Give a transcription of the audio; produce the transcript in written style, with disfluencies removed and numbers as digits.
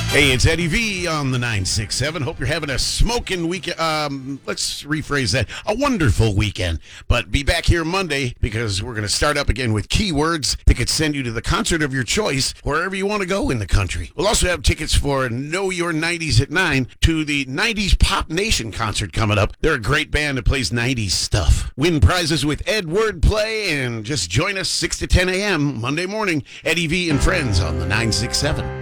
Hey, it's Eddie V on the 967. Hope you're having a smoking weekend. Let's rephrase that. A wonderful weekend. But be back here Monday because we're going to start up again with keywords that could send you to the concert of your choice wherever you want to go in the country. We'll also have tickets for Know Your 90s at 9 to the 90s Pop Nation concert coming up. They're a great band that plays 90s stuff. Win prizes with Ed Wordplay and just join us 6 to 10 a.m. Monday morning. Eddie V and Friends on the 967.